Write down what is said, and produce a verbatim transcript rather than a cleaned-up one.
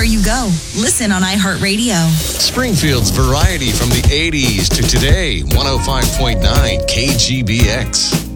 anywhere you go. Listen on iHeartRadio. Springfield's variety from the eighties to today. one oh five point nine K G B X.